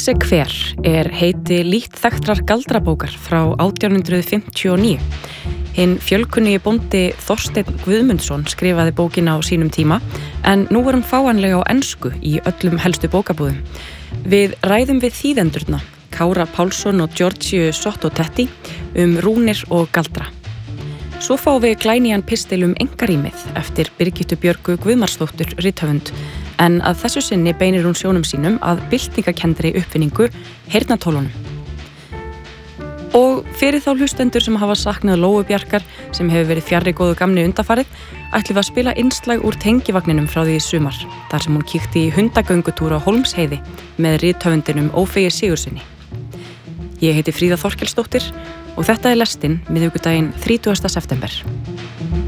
Exe hver heiti lítt þekktrar galdrabókar frá 1859. Hinn fjölkunnugi bóndi Þorsteinn Guðmundsson skrifaði bókina á sínum tíma en nú hún fáanlega á ensku í öllum helstu bókabúðum. Við ræðum við þýðendurna, Kára Pálsson og Giorgio Sottotetti, rúnir og galdra. Svo fáum við glænýjan pistil engarýmið eftir Birgittu Björgu Guðmarsdóttur rithöfund, en að þessu sinni beinir hún sjónum sínum að byltingakenndri uppfinningu heyrnartólunum. Og fyrir þá hlustendur sem hafa saknað Lóu Bjarkar, sem hefur verið fjarri góðu gamni undanfarið, ætlum við að spila innslag úr tengivagninum frá því í sumar, þar sem hún kíkti í hundagöngutúr á Hólmsheiði með rithöfundinum Ófeigi Sigurðssyni. Ég heiti Fríða Þorkelsdóttir og þetta lestin miðvikudaginn 30. september.